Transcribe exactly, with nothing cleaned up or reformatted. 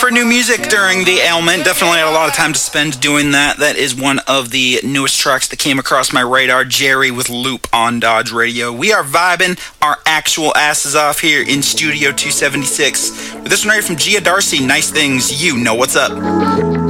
for new music during the ailment. Definitely had a lot of time to spend doing that. That is one of the newest tracks that came across my radar. Jerry with Loop on Dodge Radio. We are vibing our actual asses off here in Studio two seventy-six. With this one right from Gia Darcy, Nice Things. You know what's up.